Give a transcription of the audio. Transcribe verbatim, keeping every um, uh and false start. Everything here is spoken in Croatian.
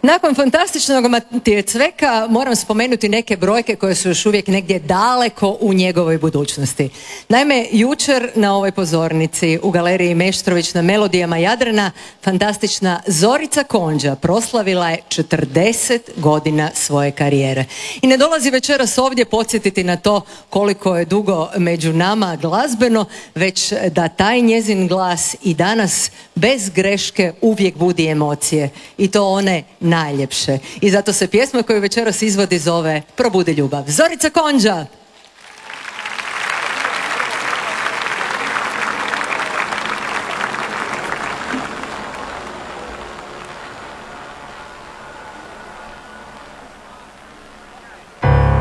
Nakon fantastičnog Matije Cveka moram spomenuti neke brojke koje su još uvijek negdje daleko u njegovoj budućnosti. Naime, jučer na ovoj pozornici u Galeriji Meštrović na Melodijama Jadrana fantastična Zorica Konđa proslavila je četrdeset godina svoje karijere. I ne dolazi večeras ovdje podsjetiti na to koliko je dugo među nama glazbeno, već da taj njezin glas i danas bez greške uvijek budi emocije. I to one najljepše. I zato se pjesma koju večeras izvodi zove Probudi ljubav. Zorica Konđa!